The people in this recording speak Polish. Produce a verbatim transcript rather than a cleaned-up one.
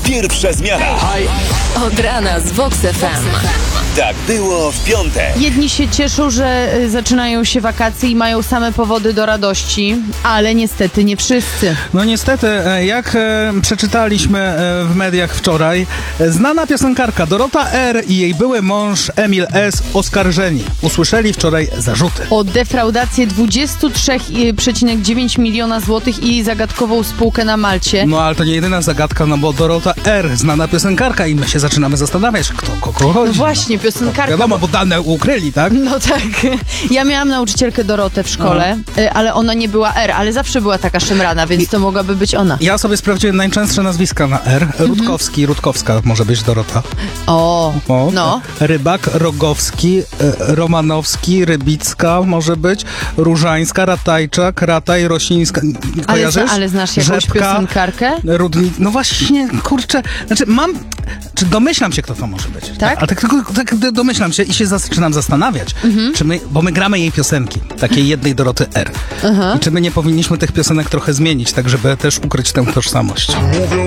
Pierwsza zmiana. Od rana z Vox F M. Tak było w piątek. Jedni się cieszą, że y, zaczynają się wakacje i mają same powody do radości, ale niestety nie wszyscy. No niestety, e, jak e, przeczytaliśmy e, w mediach wczoraj, e, znana piosenkarka Dorota R. i jej były mąż Emil S. oskarżeni. Usłyszeli wczoraj zarzuty. O defraudację dwadzieścia trzy przecinek dziewięć miliona złotych i zagadkową spółkę na Malcie. No ale to nie jedyna zagadka, no bo Dorota R. znana piosenkarka i my się zaczynamy zastanawiać, kto kogo chodzi. No właśnie, piosenkarka. Wiadomo, bo dane ukryli, tak? No tak. Ja miałam nauczycielkę Dorotę w szkole, y, ale ona nie była R, ale zawsze była taka szemrana, więc to mogłaby być ona. Ja sobie sprawdziłem najczęstsze nazwiska na R. Rutkowski, Rutkowska może być Dorota. O, O, no. Rybak, Rogowski, e, Romanowski, Rybicka może być, Różańska, Ratajczak, Rataj, Rosińska. Ale, Kojarzysz? zna, ale znasz jakąś Rzepka, piosenkarkę? Rudni... No właśnie, kurczę, znaczy mam, czy domyślam się, kto to może być. Tak? Ale tak, tylko tak domyślam się i się zaczynam zastanawiać, Mhm. czy my, bo my gramy jej piosenki, takiej jednej Doroty R. I czy my nie powinniśmy tych piosenek trochę zmienić, tak żeby też ukryć tę tożsamość. Mówią,